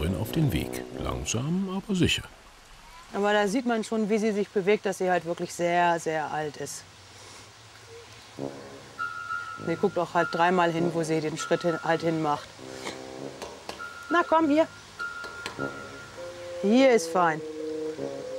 Seniorin auf den Weg. Langsam, aber sicher. Aber da sieht man schon, wie sie sich bewegt, dass sie halt wirklich sehr, sehr alt ist. Sie guckt auch halt dreimal hin, wo sie den Schritt halt hin macht. Na komm, hier. Hier ist fein.